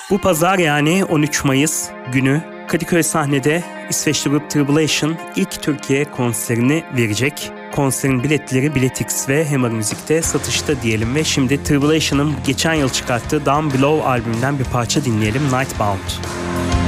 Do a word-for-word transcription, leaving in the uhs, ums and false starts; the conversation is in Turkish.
Bu pazar yani on üç Mayıs günü Kadıköy sahnede İsveçli grup Tribulation ilk Türkiye konserini verecek. Konserin biletleri Biletix ve Hammer Müzik'te satışta diyelim ve şimdi Tribulation'ın geçen yıl çıkarttığı Down Below albümünden bir parça dinleyelim, Nightbound.